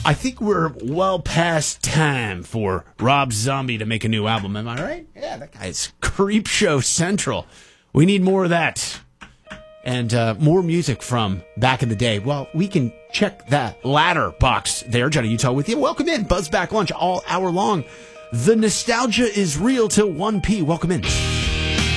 I think we're well past time for Rob Zombie to make a new album. Am I right? Yeah, that guy's Creep Show Central. We need more of that. And more music from back in the day. Well, we can check that ladder box there. Johnny Utah with you. Welcome in. Buzzback Lunch all hour long. The nostalgia is real till 1 p. Welcome in.